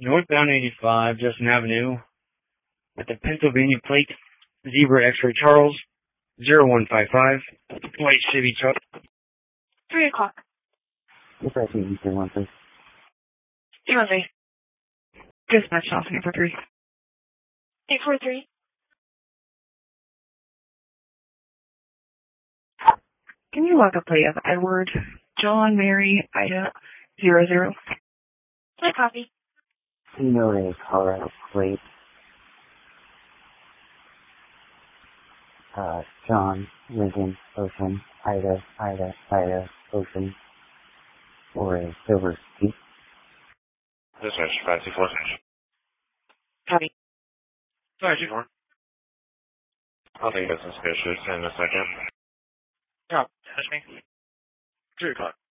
Northbound 85, Justin Avenue, at the Pennsylvania plate, Zebra X-Ray Charles, 0155, white Chevy truck. 3 o'clock. What's that thing you say, one please? Emergency. Dispatch off, 843. 843. Can you log a plate of Edward, John, Mary, Ida, 00? Play copy. You know a Colorado plate. John, Lincoln, Ocean, Ida, Ocean, or a Silver Peak. Dispatch, 524. Copy. 524. I'll take this suspicious in a second. Oh, touch me. 3 o'clock.